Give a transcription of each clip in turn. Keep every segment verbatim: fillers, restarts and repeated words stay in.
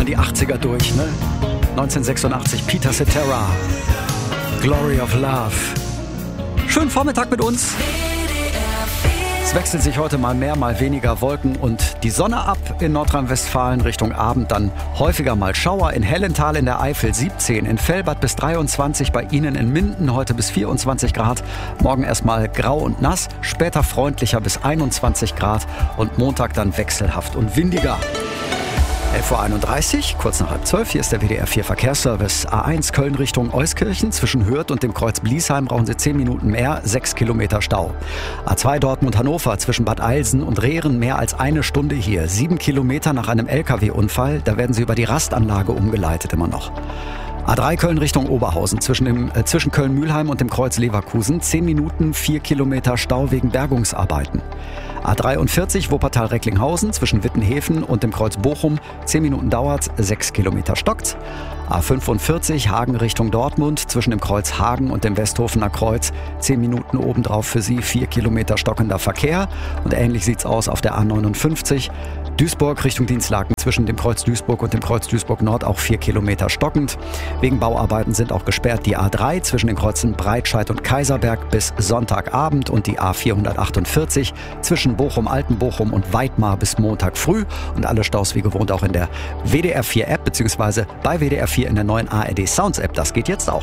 man die achtziger durch, ne? neunzehnhundertsechsundachtzig, Peter Cetera, Glory of Love. Schönen Vormittag mit uns. Es wechseln sich heute mal mehr, mal weniger Wolken und die Sonne ab in Nordrhein-Westfalen. Richtung Abend dann häufiger mal Schauer. In Hellental in der Eifel siebzehn, in Velbert bis dreiundzwanzig, bei Ihnen in Minden heute bis vierundzwanzig Grad. Morgen erstmal grau und nass, später freundlicher bis einundzwanzig Grad und Montag dann wechselhaft und windiger. elf Uhr einunddreißig, kurz nach halb zwölf, hier ist der W D R vier Verkehrsservice. A eins Köln Richtung Euskirchen, zwischen Hürth und dem Kreuz Bliesheim brauchen Sie zehn Minuten mehr, sechs Kilometer Stau. A zwei Dortmund-Hannover, zwischen Bad Eilsen und Rehren mehr als eine Stunde hier, sieben Kilometer nach einem L K W-Unfall, da werden Sie über die Rastanlage umgeleitet immer noch. A drei Köln Richtung Oberhausen, zwischen, dem, äh, zwischen Köln-Mühlheim und dem Kreuz Leverkusen, zehn Minuten, vier Kilometer Stau wegen Bergungsarbeiten. A dreiundvierzig Wuppertal-Recklinghausen, zwischen Wittenhäfen und dem Kreuz Bochum, zehn Minuten dauert, sechs Kilometer stockt. A fünfundvierzig Hagen Richtung Dortmund, zwischen dem Kreuz Hagen und dem Westhofener Kreuz, zehn Minuten obendrauf für Sie, vier Kilometer stockender Verkehr. Und ähnlich sieht's aus auf der A neunundfünfzig. Duisburg Richtung Dienstlaken, zwischen dem Kreuz Duisburg und dem Kreuz Duisburg Nord auch vier Kilometer stockend. Wegen Bauarbeiten sind auch gesperrt die A drei zwischen den Kreuzen Breitscheid und Kaiserberg bis Sonntagabend und die A vierhundertachtundvierzig zwischen Bochum-Altenbochum und Weidmar bis Montag früh. Und alle Staus wie gewohnt auch in der W D R vier App beziehungsweise bei W D R vier in der neuen A R D Sounds App. Das geht jetzt auch.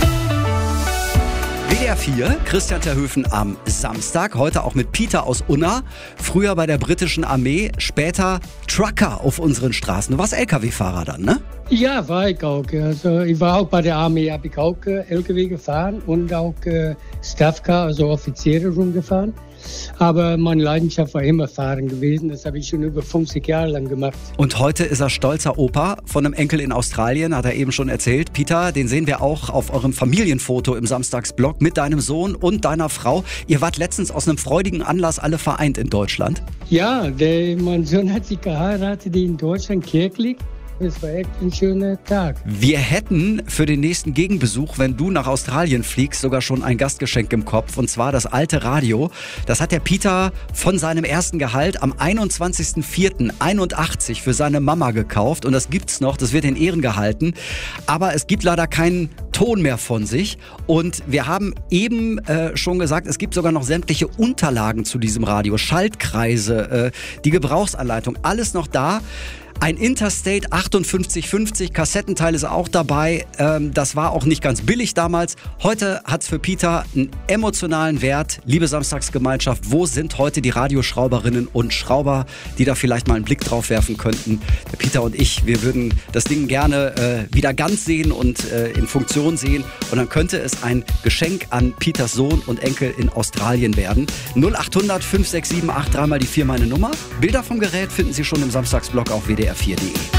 W D R vier, Christian Terhöfen am Samstag, heute auch mit Peter aus Unna, früher bei der britischen Armee, später Trucker auf unseren Straßen. Du warst L K W-Fahrer dann, ne? Ja, war ich auch. Also ich war auch bei der Armee, habe ich auch äh, L K W gefahren und auch äh, Staffcar, also Offiziere rumgefahren. Aber meine Leidenschaft war immer Fahren gewesen. Das habe ich schon über fünfzig Jahre lang gemacht. Und heute ist er stolzer Opa von einem Enkel in Australien, hat er eben schon erzählt. Peter, den sehen wir auch auf eurem Familienfoto im Samstagsblog mit deinem Sohn und deiner Frau. Ihr wart letztens aus einem freudigen Anlass alle vereint in Deutschland. Ja, der, mein Sohn hat sich geheiratet in Deutschland, kirchlich. Es war echt ein schöner Tag. Wir hätten für den nächsten Gegenbesuch, wenn du nach Australien fliegst, sogar schon ein Gastgeschenk im Kopf. Und zwar das alte Radio. Das hat der Peter von seinem ersten Gehalt am einundzwanzigsten vierten einundachtzig für seine Mama gekauft. Und das gibt's noch, das wird in Ehren gehalten. Aber es gibt leider keinen Ton mehr von sich. Und wir haben eben äh, schon gesagt, es gibt sogar noch sämtliche Unterlagen zu diesem Radio. Schaltkreise, äh, die Gebrauchsanleitung, alles noch da. Ein Interstate achtundfünfzig fünfzig, Kassettenteil ist auch dabei. Ähm, das war auch nicht ganz billig damals. Heute hat es für Peter einen emotionalen Wert. Liebe Samstagsgemeinschaft, wo sind heute die Radioschrauberinnen und Schrauber, die da vielleicht mal einen Blick drauf werfen könnten? Der Peter und ich, wir würden das Ding gerne äh, wieder ganz sehen und äh, in Funktion sehen. Und dann könnte es ein Geschenk an Peters Sohn und Enkel in Australien werden. null achthundert fünf sechs sieben acht drei mal die vier meine Nummer. Bilder vom Gerät finden Sie schon im Samstagsblog auf W D R vier punkt de.